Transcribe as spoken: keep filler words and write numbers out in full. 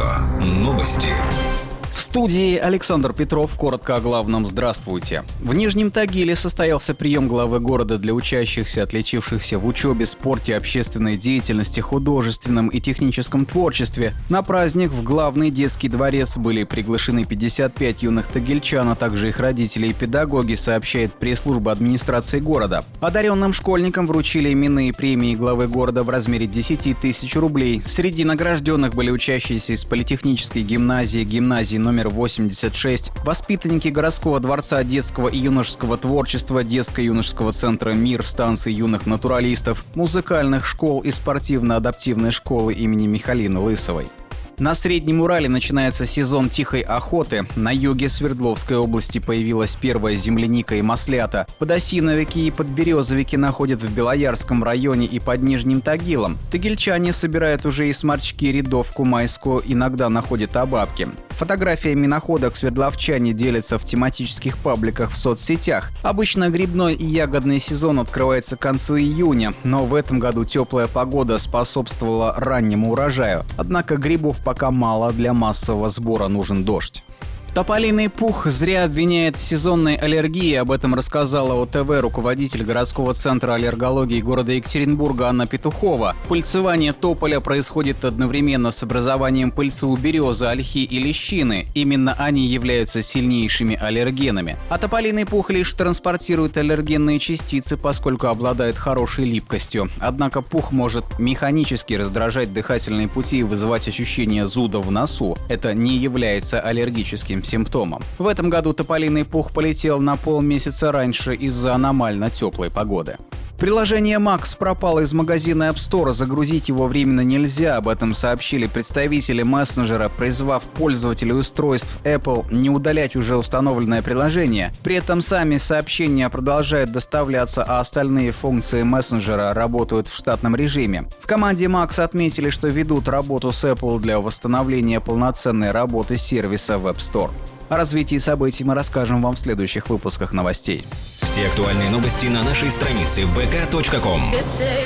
Радио новости. В студии Александр Петров. Коротко о главном. Здравствуйте. В Нижнем Тагиле состоялся прием главы города для учащихся, отличившихся в учебе, спорте, общественной деятельности, художественном и техническом творчестве. На праздник в главный детский дворец были приглашены пятьдесят пять юных тагильчан, а также их родители и педагоги, сообщает пресс-служба администрации города. Одаренным школьникам вручили именные премии главы города в размере десять тысяч рублей. Среди награжденных были учащиеся из политехнической гимназии, гимназии номер восемьдесят шесть, воспитанники городского дворца детского и юношеского творчества, детско-юношеского центра «Мир», станции юных натуралистов, музыкальных школ и спортивно-адаптивной школы имени Михалины Лысовой. На Среднем Урале начинается сезон тихой охоты. На юге Свердловской области появилась первая земляника и маслята. Подосиновики и подберезовики находят в Белоярском районе и под Нижним Тагилом. Тагильчане собирают уже и сморчки, рядовку майскую, иногда находят обабки. Фотографиями находок свердловчане делятся в тематических пабликах в соцсетях. Обычно грибной и ягодный сезон открывается к концу июня, но в этом году теплая погода способствовала раннему урожаю. Однако грибов пока мало, для массового сбора нужен дождь. Тополиный пух зря обвиняет в сезонной аллергии. Об этом рассказала о тэ вэ руководитель городского центра аллергологии города Екатеринбурга Анна Петухова. Пыльцевание тополя происходит одновременно с образованием пыльцы у березы, ольхи и лещины. Именно они являются сильнейшими аллергенами. А тополиный пух лишь транспортирует аллергенные частицы, поскольку обладает хорошей липкостью. Однако пух может механически раздражать дыхательные пути и вызывать ощущение зуда в носу. Это не является аллергическим симптомом. В этом году тополиный пух полетел на полмесяца раньше из-за аномально теплой погоды. Приложение Макс пропало из магазина App Store, загрузить его временно нельзя. Об этом сообщили представители мессенджера, призвав пользователей устройств Apple не удалять уже установленное приложение. При этом сами сообщения продолжают доставляться, а остальные функции мессенджера работают в штатном режиме. В команде Макс отметили, что ведут работу с Apple для восстановления полноценной работы сервиса в App Store. О развитии событий мы расскажем вам в следующих выпусках новостей. Все актуальные новости на нашей странице вэ ка точка ком.